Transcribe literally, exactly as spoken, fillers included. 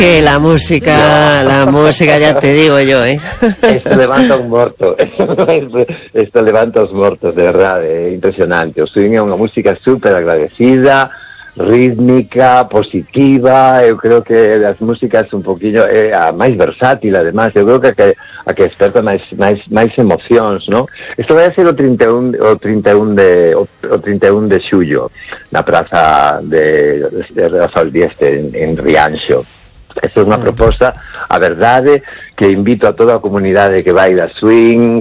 Que la música, la música, ya te digo yo, ¿eh? Esto levanta un morto, esto levanta os mortos, de verdade, é impresionante. O swing é unha música super agradecida, rítmica, positiva. Eu creo que as músicas un poquinho é a máis versátil, además. Eu creo que a que, a que desperta máis, máis, máis emocións, ¿no? Isto vai a ser o trinta e un, o trinta e un de o, o trinta e un de xullo na praza de, de Rafael Dieste en, en Rianxo. Esta é unha proposta, a verdade, que invito a toda a comunidade que vai da swing,